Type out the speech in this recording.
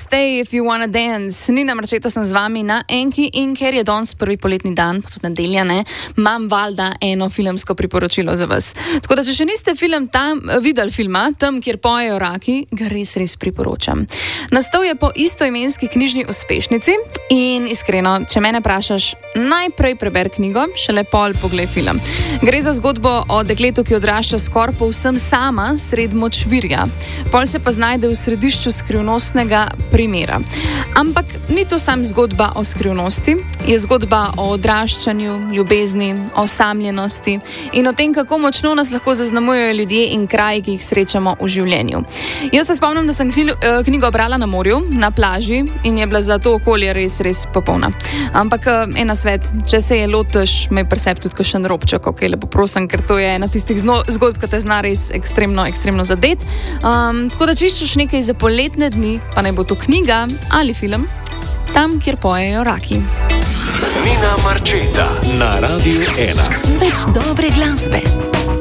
Stay if you wanna dance. Nina Marčeta sem z vami na Enki in ker je danes prvi poletni dan, pa tudi nedelja, imam valjda eno filmsko priporočilo za vas. Tako da, če še niste videli filma, tam, kjer pojejo raki, ga res priporočam. Nastal je po istoimenski knjižni uspešnici in iskreno, če mene vprašaš, najprej preber knjigo, šele pol poglej film. Gre za zgodbo o dekletu, ki odrašča skoraj povsem sama sred močvirja. Pol se pa znajde v središču skrivnostnega primera. Ampak ni to sam zgodba o skrivnosti, je zgodba o odraščanju, ljubezni, osamljenosti in o tem, kako močno nas lahko zaznamujejo ljudje in kraji, ki jih srečamo v življenju. Jaz se spomnim, da sem knjigo brala na morju, na plaži in je bila za to okolje res popolna. Ampak ena svet, če se je lotiš, me pri sebi tudi kakšen robček, lepo prosim, ker to je ena tistih zgodb, ki te zna res ekstremno zadet. Tako da, če iščeš nekaj za poletne dni, pa naj bo to knjiga ali film, tam, kjer pojejo raki. Nina Marčeta na Radiu 1. Več dobre glasbe.